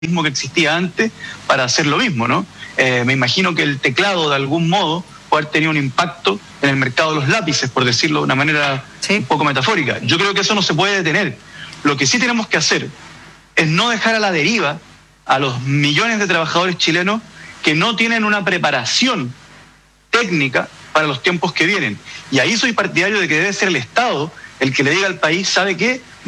mismo que existía antes para hacer lo mismo, ¿no? Me imagino que el teclado, de algún modo, puede haber tenido un impacto en el mercado de los lápices, por decirlo de una manera un poco metafórica. Yo creo que eso no se puede detener. Lo que sí tenemos que hacer es no dejar a la deriva a los millones de trabajadores chilenos que no tienen una preparación técnica para los tiempos que vienen. Y ahí soy partidario de que debe ser el Estado el que le diga al país, ¿sabe qué?